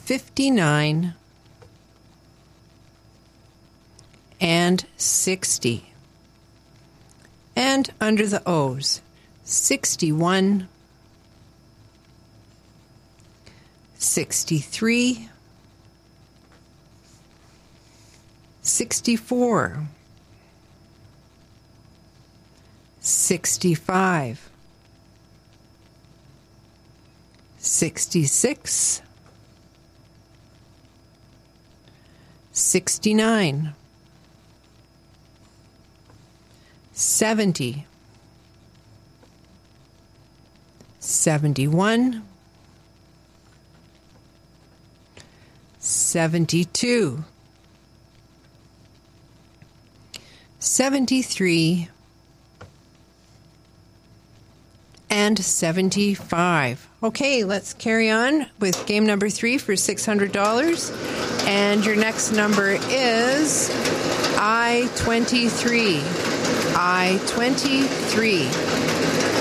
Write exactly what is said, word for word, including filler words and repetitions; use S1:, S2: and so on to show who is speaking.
S1: fifty-nine, and sixty. And under the O's, sixty-one, sixty-three, sixty-four, sixty-five, sixty-six, sixty-nine, seventy, seventy-one, seventy-two, seventy-three, and seventy-five. Okay, let's carry on with game number three for six hundred dollars. And your next number is I twenty-three. I twenty-three.